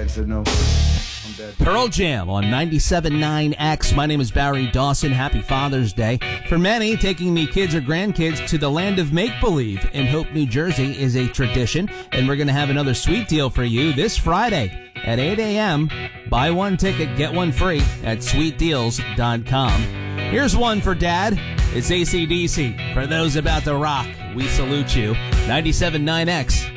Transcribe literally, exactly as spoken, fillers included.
died, said no. I'm dead. Pearl Jam on ninety-seven point nine X. My name is Barry Dawson. Happy Father's Day. For many, taking the kids or grandkids to the land of make-believe in Hope, New Jersey is a tradition, and we're going to have another sweet deal for you this Friday at eight a.m. Buy one ticket, get one free at sweet deals dot com. Here's one for Dad. It's A C D C. For those about to rock, we salute you. ninety-seven point nine X.